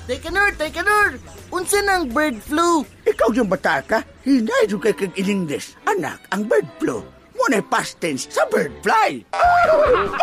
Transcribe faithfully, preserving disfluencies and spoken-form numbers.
Tekanor, Tekanor! Unsa ng bird flu? Ikaw yung bata ka, hinay yung kay kag in English. Anak, ang bird flu. Muna'y past tense sa bird fly.